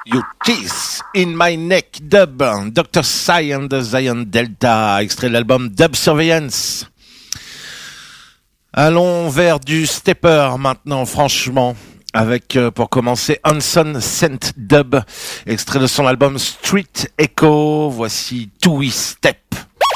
You Teeth in My Neck Dub, Dr. Psy and the Zion Delta, extrait de l'album Dub Surveillance. Allons vers du stepper maintenant, franchement, avec pour commencer Hanson Scent Dub, extrait de son album Street Echo. Voici Two Step.